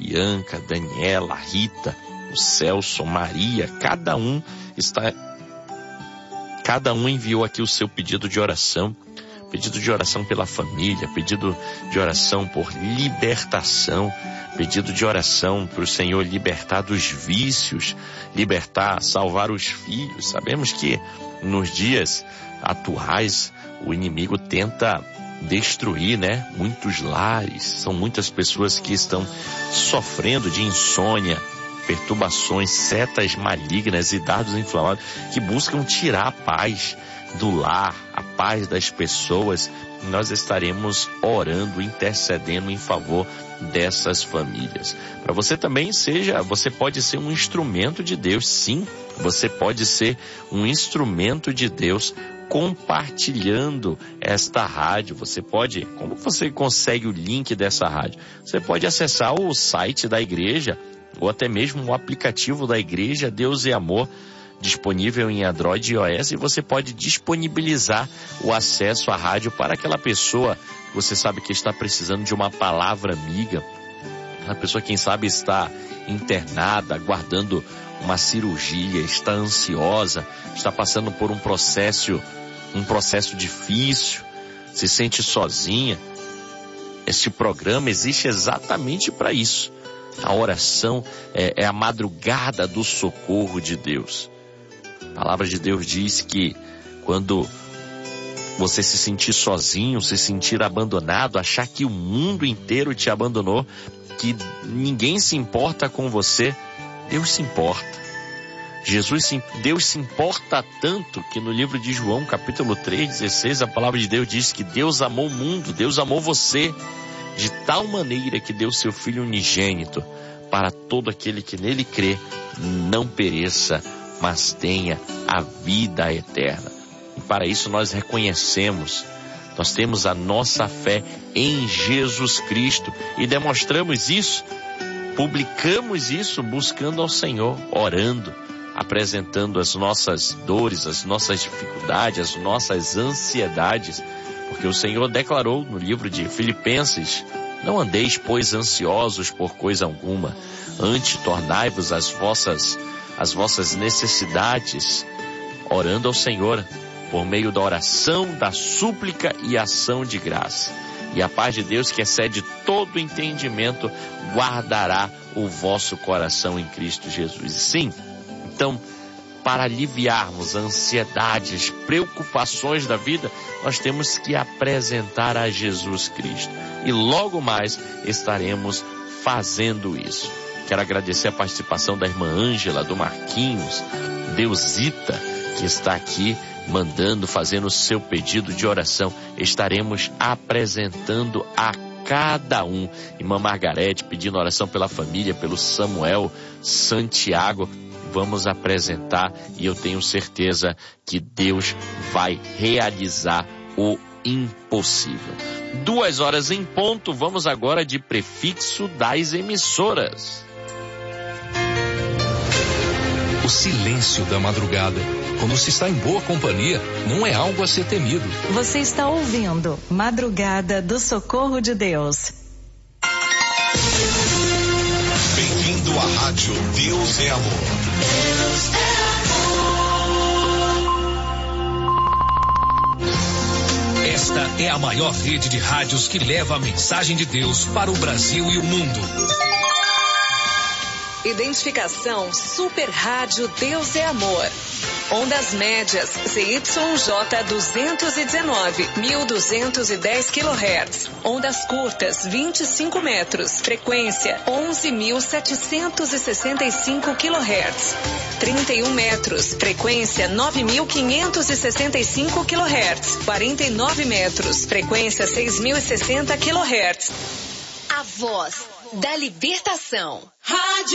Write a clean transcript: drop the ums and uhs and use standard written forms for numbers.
Bianca, Daniela, Rita, o Celso, Maria, cada um enviou aqui o seu pedido de oração pela família, pedido de oração por libertação, pedido de oração para o Senhor libertar dos vícios, salvar os filhos. Sabemos que nos dias atuais o inimigo tenta destruir, né? Muitos lares, são muitas pessoas que estão sofrendo de insônia, perturbações, setas malignas e dardos inflamados que buscam tirar a paz do lar, a paz das pessoas. Nós estaremos orando, intercedendo em favor dessas famílias. Para você também você pode ser um instrumento de Deus. Sim, você pode ser um instrumento de Deus compartilhando esta rádio. Como você consegue o link dessa rádio? Você pode acessar o site da igreja ou até mesmo o aplicativo da igreja Deus é Amor, disponível em Android e iOS, e você pode disponibilizar o acesso à rádio para aquela pessoa que você sabe que está precisando de uma palavra amiga, a pessoa, quem sabe, está internada, aguardando uma cirurgia, está ansiosa, está passando por um processo difícil, se sente sozinha. Este programa existe exatamente para isso. A oração é a madrugada do socorro de Deus. A palavra de Deus diz que quando você se sentir sozinho, se sentir abandonado, achar que o mundo inteiro te abandonou, que ninguém se importa com você, Deus se importa. Deus se importa tanto que no livro de João, capítulo 3:16, a palavra de Deus diz que Deus amou o mundo, Deus amou você, de tal maneira que deu seu Filho unigênito para todo aquele que nele crê, não pereça, mas tenha a vida eterna. E para isso nós reconhecemos, nós temos a nossa fé em Jesus Cristo e demonstramos isso, publicamos isso buscando ao Senhor, orando, apresentando as nossas dores, as nossas dificuldades, as nossas ansiedades, porque o Senhor declarou no livro de Filipenses: não andeis, pois, ansiosos por coisa alguma, antes tornai-vos as vossas necessidades, orando ao Senhor, por meio da oração, da súplica e ação de graça. E a paz de Deus, que excede todo entendimento, guardará o vosso coração em Cristo Jesus. Sim, então, para aliviarmos ansiedades, preocupações da vida, nós temos que apresentar a Jesus Cristo. E logo mais estaremos fazendo isso. Quero agradecer a participação da irmã Ângela, do Marquinhos, Deusita, que está aqui fazendo o seu pedido de oração. Estaremos apresentando a cada um. Irmã Margarete pedindo oração pela família, pelo Samuel, Santiago. Vamos apresentar e eu tenho certeza que Deus vai realizar o impossível. 2h em ponto, vamos agora de prefixo das emissoras. O silêncio da madrugada, quando se está em boa companhia, não é algo a ser temido. Você está ouvindo Madrugada do Socorro de Deus. Bem-vindo à rádio Deus é Amor. Deus é amor. Esta é a maior rede de rádios que leva a mensagem de Deus para o Brasil e o mundo. Identificação Super Rádio Deus é Amor. Ondas médias CYJ 219, 1210 kHz. Ondas curtas 25 metros. Frequência 11.765 kHz. 31 metros. Frequência 9.565 kHz. 49 metros. Frequência 6.060 kHz. A voz da libertação. Rádio